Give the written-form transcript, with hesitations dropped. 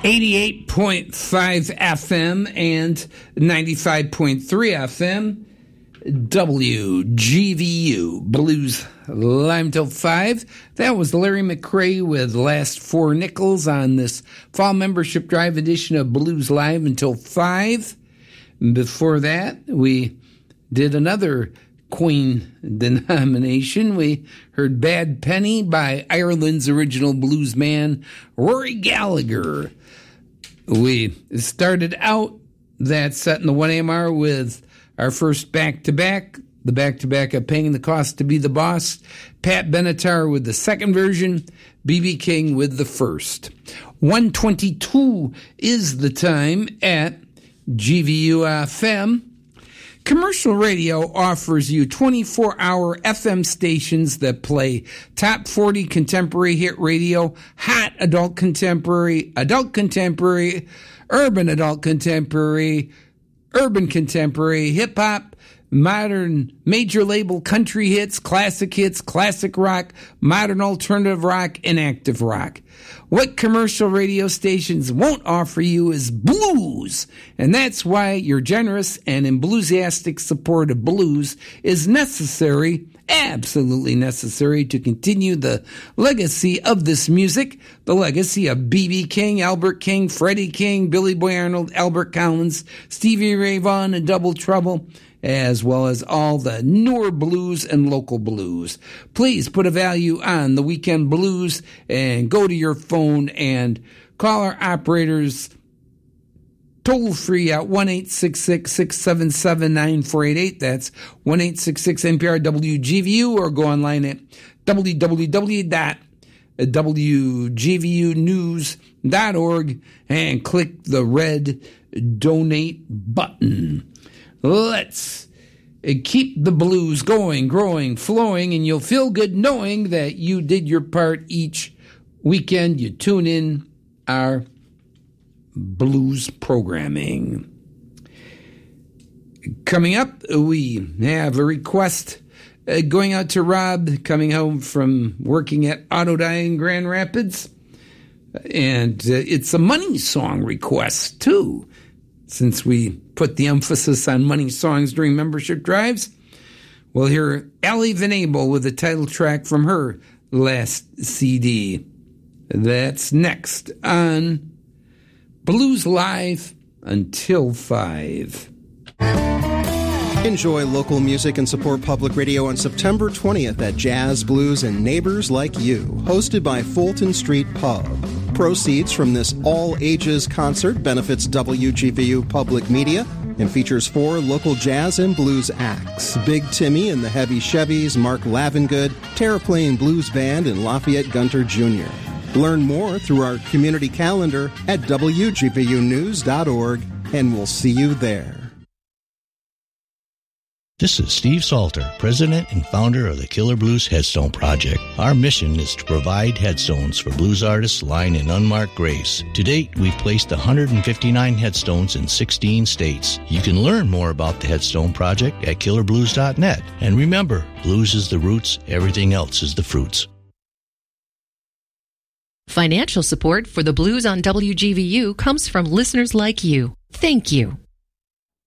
88.5 FM and 95.3 FM, WGVU Blues Live Until 5. That was Larry McCray with Last Four Nickels on this fall membership drive edition of Blues Live Until 5. Before that, we did another Queen denomination. We heard Bad Penny by Ireland's original blues man, Rory Gallagher. We started out that set in the 1AMR with our first back-to-back, the back-to-back of Paying the Cost to Be the Boss, Pat Benatar with the second version, B.B. King with the first. 1:22 is the time at GVU-FM. Commercial radio offers you 24-hour FM stations that play top 40 contemporary hit radio, hot adult contemporary, urban adult contemporary, urban contemporary, hip-hop, modern major label country hits, classic rock, modern alternative rock, and active rock. What commercial radio stations won't offer you is blues, and that's why your generous and enthusiastic support of blues is necessary, absolutely necessary, to continue the legacy of this music, the legacy of B.B. King, Albert King, Freddie King, Billy Boy Arnold, Albert Collins, Stevie Ray Vaughan, and Double Trouble, as well as all the newer blues and local blues. Please put a value on the weekend blues and go to your phone and call our operators toll free at 1-866-677-9488. That's 1-866-NPR-WGVU, or go online at www.wgvunews.org and click the red donate button. Let's keep the blues going, growing, flowing, and you'll feel good knowing that you did your part each weekend. You tune in our blues programming. Coming up, we have a request going out to Rob, coming home from working at Autodye in Grand Rapids. And it's a money song request, too. Since we put the emphasis on money songs during membership drives, we'll hear Allie Van Abel with the title track from her last CD. That's next on Blues Live Until 5. Enjoy local music and support public radio on September 20th at Jazz, Blues, and Neighbors Like You, hosted by Fulton Street Pub. Proceeds from this all-ages concert benefits WGVU Public Media and features 4 local jazz and blues acts: Big Timmy and the Heavy Chevys, Mark Lavengood, Terraplane Blues Band, and Lafayette Gunter Jr. Learn more through our community calendar at WGVUnews.org, and we'll see you there. This is Steve Salter, president and founder of the Killer Blues Headstone Project. Our mission is to provide headstones for blues artists lying in unmarked graves. To date, we've placed 159 headstones in 16 states. You can learn more about the Headstone Project at killerblues.net. And remember, blues is the roots, everything else is the fruits. Financial support for the Blues on WGVU comes from listeners like you. Thank you.